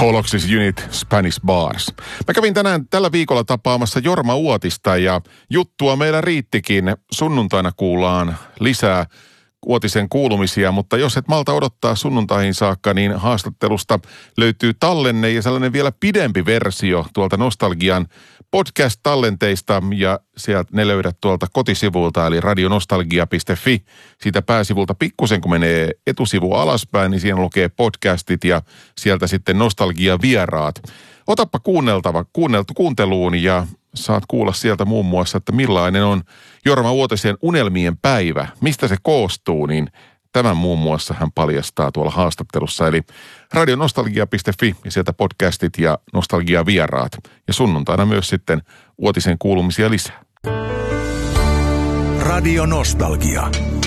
Poloxis Unit Spanish Bars. Mä kävin tällä viikolla tapaamassa Jorma Uotista ja juttua meillä riittikin. Sunnuntaina kuullaan lisää Uotisen kuulumisia, mutta jos et malta odottaa sunnuntaihin saakka, niin haastattelusta löytyy tallenne ja sellainen vielä pidempi versio tuolta Nostalgian podcast-tallenteista ja sieltä ne löydät tuolta kotisivuilta eli radionostalgia.fi. Siitä pääsivulta pikkusen kun menee etusivu alaspäin, niin siinä lukee podcastit ja sieltä sitten Nostalgia-vieraat. Otappa kuunteluun ja saat kuulla sieltä muun muassa, että millainen on Jorma Uotisen unelmien päivä. Mistä se koostuu, niin tämän muun muassa hän paljastaa tuolla haastattelussa. Eli radionostalgia.fi ja sieltä podcastit ja nostalgia-vieraat. Ja sunnuntaina myös sitten Uotisen kuulumisia lisää. Radio Nostalgia.